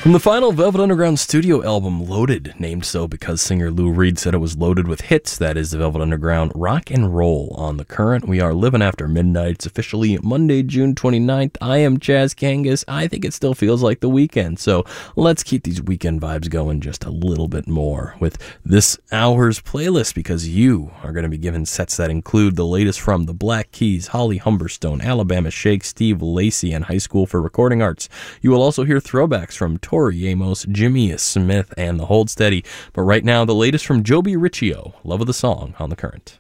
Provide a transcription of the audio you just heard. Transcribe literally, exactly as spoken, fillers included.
From the final Velvet Underground studio album, Loaded, named so because singer Lou Reed said it was loaded with hits, that is the Velvet Underground Rock and Roll on The Current. We are living after midnight. It's officially Monday, June twenty-ninth. I am Chaz Kangas. I think it still feels like the weekend, so let's keep these weekend vibes going just a little bit more with this hour's playlist, because you are going to be given sets that include the latest from the Black Keys, Holly Humberstone, Alabama Shake, Steve Lacy, and High School for Recording Arts. You will also hear throwbacks from Tori Amos, Jimmy Smith, and the Hold Steady. But right now, the latest from Joby Riccio, Love of the Song on The Current.